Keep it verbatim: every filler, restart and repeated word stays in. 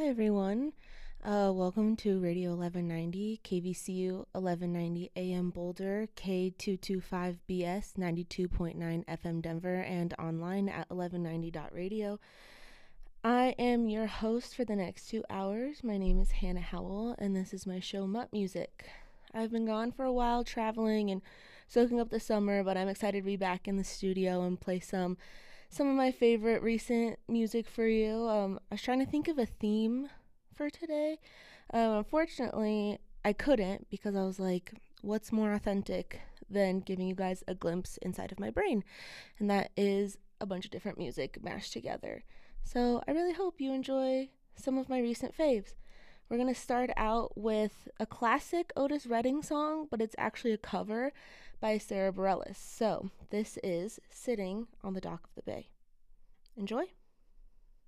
everyone. Uh, welcome to Radio eleven ninety, K V C U eleven ninety A M Boulder, K two twenty-five B S ninety-two point nine F M Denver, and online at eleven ninety dot radio. I am your host for the next two hours. My name is Hannah Howell, and this is my show, Mutt Music. I've been gone for a while traveling and soaking up the summer, but I'm excited to be back in the studio and play some some of my favorite recent music for you. Um, I was trying to think of a theme for today. Um, unfortunately, I couldn't because I was like, what's more authentic than giving you guys a glimpse inside of my brain? And that is a bunch of different music mashed together. So I really hope you enjoy some of my recent faves. We're going to start out with a classic Otis Redding song, but it's actually a cover by Sarah Bareilles. So this is Sitting on the Dock of the Bay. Enjoy.